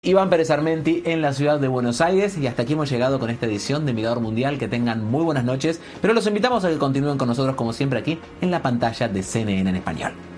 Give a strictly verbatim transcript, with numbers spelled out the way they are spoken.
Iván Pérez Armenti en la ciudad de Buenos Aires, y hasta aquí hemos llegado con esta edición de Mirador Mundial. Que tengan muy buenas noches, pero los invitamos a que continúen con nosotros como siempre aquí en la pantalla de C N N en español.